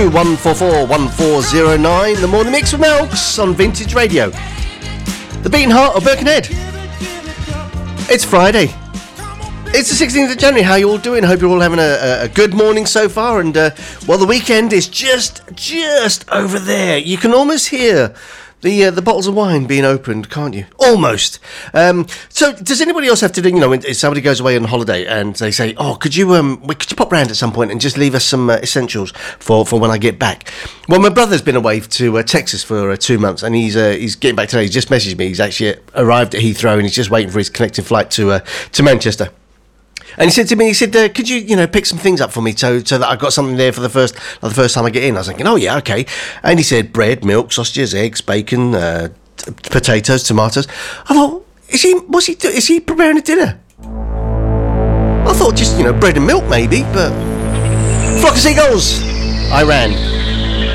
144-1409, the Morning Mix with Melks on Vintage Radio. The beating heart of Birkenhead. It's Friday. It's the 16th of January. How you all doing? Hope you're all having a good morning so far. And, well, the weekend is just over there. You can almost hear the bottles of wine being opened, can't you? Almost. So, does anybody else have to do, you know, when somebody goes away on holiday and they say, oh, could you pop round at some point and just leave us some essentials for when I get back? Well, my brother's been away to Texas for 2 months, and he's getting back today. He's just messaged me. He's actually arrived at Heathrow, and he's just waiting for his connecting flight to Manchester. And he said to me, could you, pick some things up for me so that I've got something there for the first time I get in? I was thinking, oh, yeah, okay. And he said bread, milk, sausages, eggs, bacon, potatoes, tomatoes. I thought, is he preparing a dinner? I thought just, bread and milk maybe, but flock of seagulls, I ran.